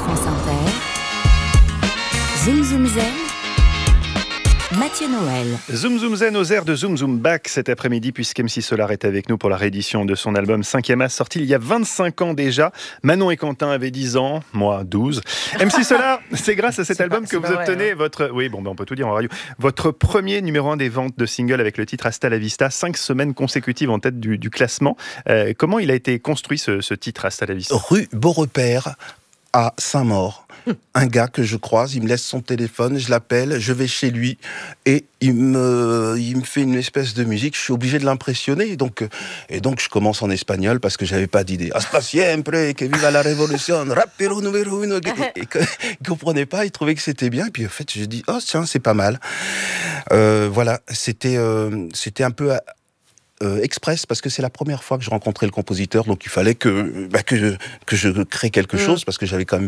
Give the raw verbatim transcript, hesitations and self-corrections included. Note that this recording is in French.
France Inter, Zoom Zoom Zen, Mathieu Noël. Zoom Zoom Zen aux airs de Zoom Zoom Back cet après-midi, puisqu'M C Solar est avec nous pour la réédition de son album cinquième As, sorti il y a vingt-cinq ans déjà. Manon et Quentin avaient dix ans, moi douze. M C Solar, c'est grâce à cet c'est album pas, que vous vrai, obtenez hein. votre... Oui, bon, ben on peut tout dire en radio. Votre premier numéro un des ventes de singles avec le titre Hasta la Vista, cinq semaines consécutives en tête du, du classement. Euh, comment il a été construit ce, ce titre Hasta la Vista ? Rue Beaurepaire à Saint-Maur. Un gars que je croise, il me laisse son téléphone, je l'appelle, je vais chez lui et il me, il me fait une espèce de musique. Je suis obligé de l'impressionner, donc, et donc je commence en espagnol parce que j'avais pas d'idée. Hasta siempre, que viva la révolution, rapero numéro uno. Et, et, il comprenait pas, il trouvait que c'était bien. Et puis en fait, je dis, oh tiens, c'est pas mal. Euh, voilà, c'était, euh, c'était un peu. À, Euh, express, parce que c'est la première fois que je rencontrais le compositeur, donc il fallait que, bah, que, je, que je crée quelque mmh. chose, parce que j'avais quand même